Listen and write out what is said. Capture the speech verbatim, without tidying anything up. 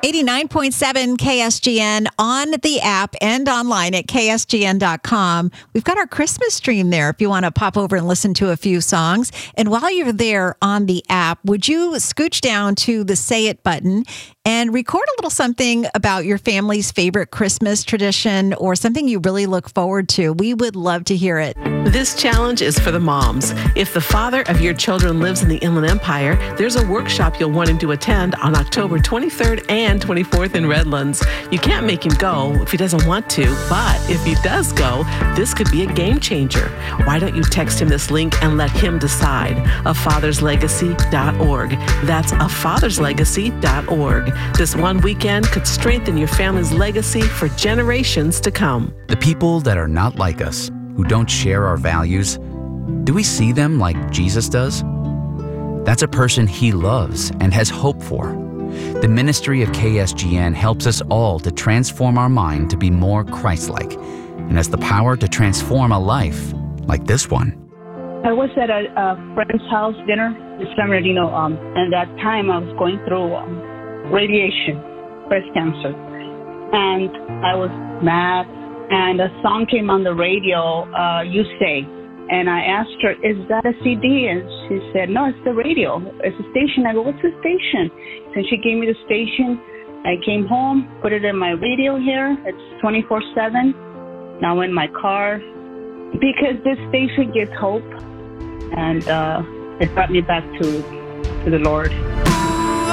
eighty-nine point seven K S G N on the app and online at K S G N dot com. We've got our Christmas stream there if you want to pop over and listen to a few songs. And while you're there on the app, would you scooch down to the Say It button and record a little something about your family's favorite Christmas tradition or something you really look forward to? We would love to hear it. This challenge is for the moms. If the father of your children lives in the Inland Empire, there's a workshop you'll want him to attend on October twenty-third and twenty-fourth in Redlands. You can't make him go if he doesn't want to, but if he does go, this could be a game changer. Why don't you text him this link and let him decide? a fathers legacy dot org. That's a fathers legacy dot org. This one weekend could strengthen your family's legacy for generations to come. The people that are not like us, who don't share our values, do we see them like Jesus does? That's a person he loves and has hope for. The ministry of K S G N helps us all to transform our mind to be more Christ-like and has the power to transform a life like this one. I was at a, a friend's house dinner this summer, you know, um, and that time I was going through um, radiation, breast cancer, and I was mad, and a song came on the radio, uh, You Say, and I asked her, is that a C D? And she said, no, it's the radio, it's a station. I go, what's the station? And she gave me the station. I came home, put it in my radio here, it's twenty-four seven, now in my car, because this station gives hope, and uh, it brought me back to, to the Lord.